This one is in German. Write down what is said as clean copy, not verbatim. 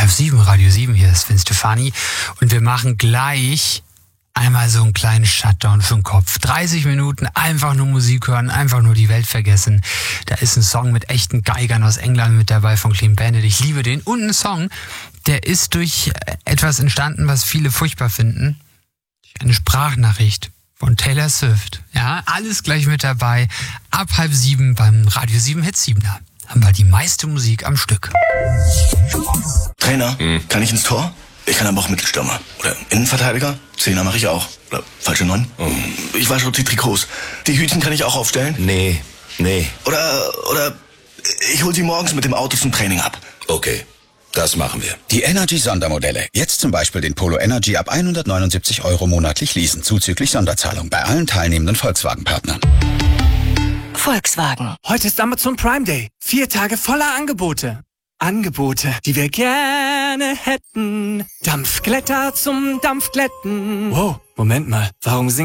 7, Radio 7, hier ist Sven Stefani und wir machen gleich einmal so einen kleinen Shutdown für den Kopf. 30 Minuten einfach nur Musik hören, einfach nur die Welt vergessen. Da ist ein Song mit echten Geigern aus England mit dabei von Clean Bandit. Ich liebe den. Und ein Song, der ist durch etwas entstanden, was viele furchtbar finden. Eine Sprachnachricht von Taylor Swift. Ja, alles gleich mit dabei. Ab 6:30 beim Radio 7 Hit 7er. Haben wir die meiste Musik am Stück. Trainer, kann ich ins Tor? Ich kann aber auch Mittelstürmer. Oder Innenverteidiger? Zehner mache ich auch. Oder falsche 9? Ich wasche die Trikots. Die Hütchen kann ich auch aufstellen? Nee. Oder ich hol sie morgens mit dem Auto zum Training ab. Okay, das machen wir. Die Energy-Sondermodelle. Jetzt zum Beispiel den Polo Energy ab 179 € monatlich leasen, zuzüglich Sonderzahlung bei allen teilnehmenden Volkswagen-Partnern. Volkswagen. Heute ist Amazon Prime Day. 4 Tage voller Angebote. Angebote, die wir gerne hätten. Dampfglätter zum Dampfglätten. Wow, Moment mal. Warum singe